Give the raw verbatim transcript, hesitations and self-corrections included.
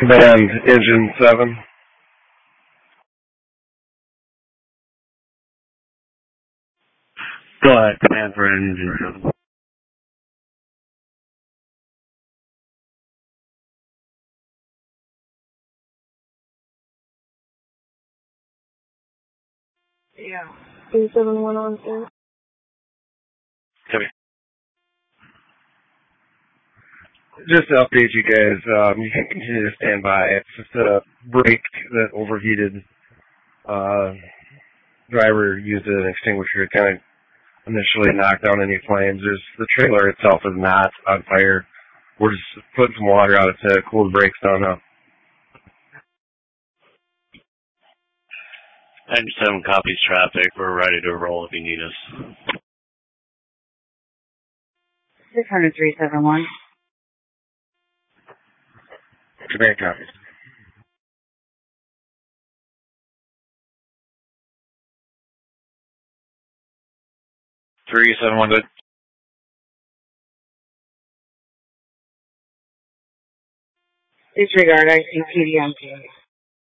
Command engine seven. Go ahead, command for engine seven. Yeah. three seven one on sir. Copy. Just to update you guys, um, you can continue to stand by. It's just a brake that overheated. Uh, driver used an extinguisher to kind of initially knock down any flames. There's, the trailer itself is not on fire. We're just putting some water out to cool the brakes down now. Engine seven copies traffic. We're ready to roll if you need us. six hundred three seven one. Command copies. three seven one, good. Disregard I C P D M P.